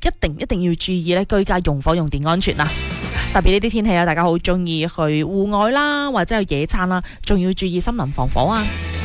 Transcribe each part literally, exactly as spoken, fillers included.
一定一定要注意咧居家用火用電安全啊！特別呢啲天氣啊，大家好中意去戶外啦，或者去野餐啦，仲要注意森林防火啊！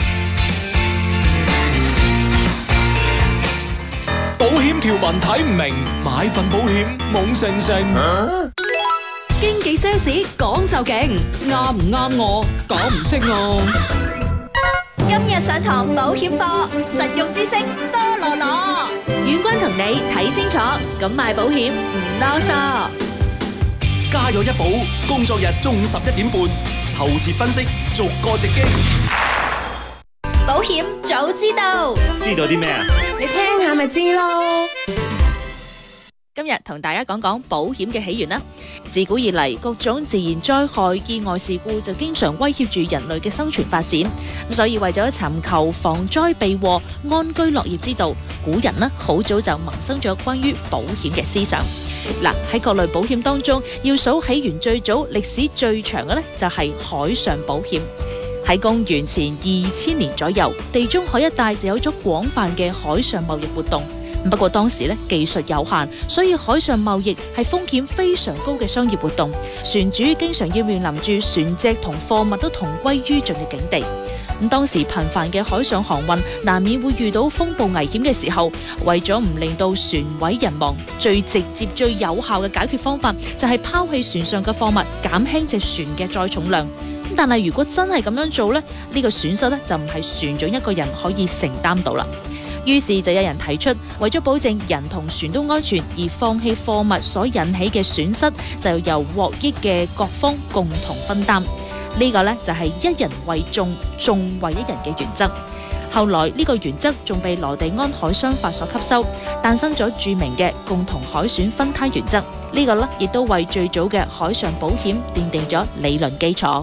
保險條文睇唔明，買份保險懵盛盛。 經紀 sales 講就勁，啱唔啱我講唔清我。 今日上堂保險課，實用知識多羅羅。 遠軍同你睇清楚，咁買保險唔囉嗦。 家有一寶，工作日中午十一點半，透徹分析，逐個直擊。 保險早知道， 知道啲咩啊？ 你聽下咪知咯。 今日同大家講講保險嘅起源啦。自古以嚟，各種自然災害、意外事故就經常威脅住人類嘅生存發展。咁所以為咗尋求防災避禍、安居樂業之道，古人呢好早就萌生咗關於保險嘅思想。嗱，喺各類保險當中，要數起源最早、歷史最長嘅呢，就係海上保險。喺公元前二千年左右，地中海一帶就有咗廣泛嘅海上貿易活動。不過當時咧技術有限，所以海上貿易係風險非常高嘅商業活動，船主經常要面臨住船隻同貨物都同歸於盡嘅境地。咁當時頻繁嘅海上航運難免會遇到風暴危險嘅時候，為咗唔令到船毀人亡，最直接最有效嘅解決方法就係拋棄船上嘅貨物，減輕隻船嘅載重量。但係如果真係咁樣做呢，呢個損失咧就唔係船長一個人可以承擔到啦。於是就有人提出，為咗保證人同船都安全，而放棄貨物所引起嘅損失，就由獲益嘅各方共同分擔。呢個呢，就係一人為眾，眾為一人嘅原則。後來呢個原則仲被羅地安海商法所吸收，誕生咗著名嘅共同海損分攤原則。呢個呢，亦都為最早嘅海上保險奠定咗理論基礎。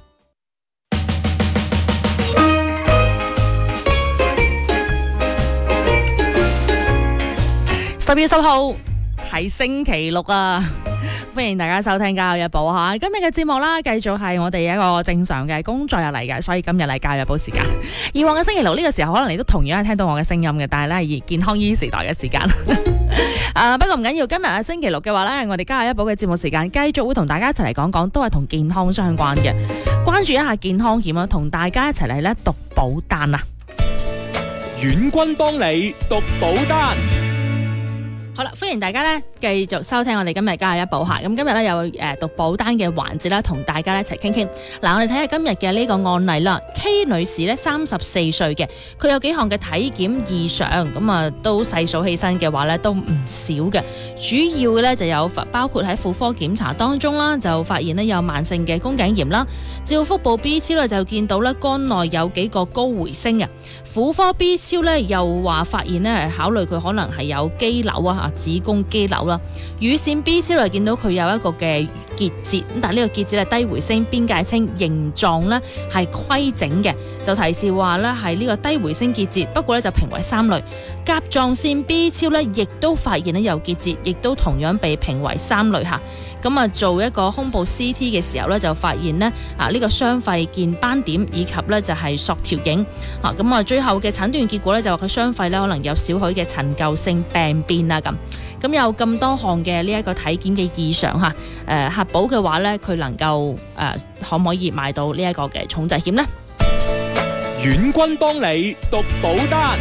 十月十號係星期六啊！歡迎大家收聽《教育日報》吓，今日嘅節目啦，繼續係我哋一個正常嘅工作日嚟嘅，所以今日係《教育日報》時間。以往嘅星期六呢個時候，可能你都同樣係聽到我嘅聲音嘅，但係咧係健康醫時代嘅時間。啊，不過唔緊要，今日係星期六嘅話咧，我哋《教育日報》嘅節目時間繼續會同大家一齊嚟講講，都係同健康相關嘅，關注一下健康險啊，同大家一齊嚟咧讀保單啊！ 遠軍幫你讀保單。 好啦，歡迎大家咧繼續收聽我哋今日家有一寶吓，咁今日咧有誒讀保單嘅環節啦，同大家一齊傾傾。嗱，我哋睇下今日嘅呢個案例啦。K 女士咧三十四歲嘅，佢有幾項嘅體檢異常，咁啊都細數起身嘅話咧都唔少嘅。主要嘅咧就有包括喺婦科檢查當中啦，就發現咧有慢性嘅宮頸炎啦。照腹部 B 超咧就見到咧肝內有幾個高回聲嘅。婦科 B 超咧又話發現咧係考慮佢可能係有肌瘤啊。子宮肌瘤啦，乳腺 B 超嚟見到佢有一個嘅結節，咁但係呢個結節係低回聲邊界稱，形狀咧係規整嘅，就提示話咧係呢個低回聲結節，不過咧就評為三類。甲狀腺 B 超咧亦都發現咧有結節，亦都同樣被評為三類吓。咁啊做一個胸部 C T 嘅時候咧就發現咧啊呢個雙肺見斑點以及咧就係索條影啊，咁啊最後嘅診斷結果咧就話佢雙肺咧可能有少許嘅陳舊性病變啊咁。咁有咁多項嘅呢一個體檢嘅異常嚇，誒核保嘅話咧，佢能夠誒、呃、可唔可以買到呢一個嘅重疾險呢？ 遠軍幫你讀保單。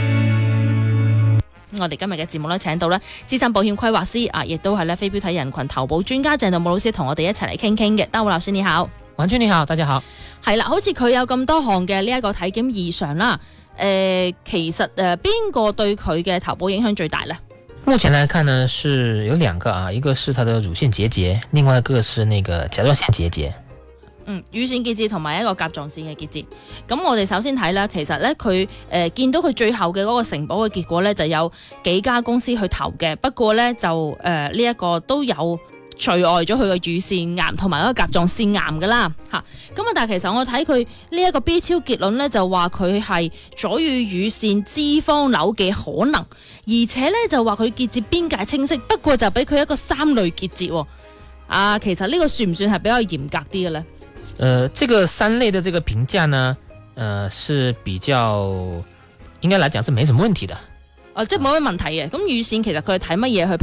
我哋今日嘅節目咧請到咧資深保險規劃師啊，亦都係咧非標體人群投保專家鄭道武老師同我哋一齊嚟傾傾嘅。道武老師你好， 婉君你好，大家好。 係啦，好似佢有咁多項嘅呢一個體檢異常啦，誒、呃、其實誒邊個對佢嘅投保影響最大呢？ 目前來看呢，是有兩個啊，一個是它的乳腺結節，另外一個是那個甲狀腺結節。 嗯，乳腺結節同埋一個甲狀腺嘅結節。咁我哋首先睇啦，其實咧佢誒見到佢最後嘅嗰個承保嘅結果咧，就有幾家公司去投嘅。不過咧就誒呢一個都有除外咗佢嘅乳腺癌同埋嗰個甲狀腺癌噶啦嚇。咁啊，但係其實我睇佢呢一個 B 超結論咧，就話佢係左乳乳腺脂肪瘤嘅可能，而且咧就話佢結節邊界清晰，不過就俾佢一個三類結節喎。啊，其實呢個算唔算係比較嚴格啲嘅咧？ 呃，這個三類的這個評價呢，呃，是比較應該來講是沒什麼問題的。 哦，即係冇乜問題嘅。咁乳腺其實佢係睇乜嘢去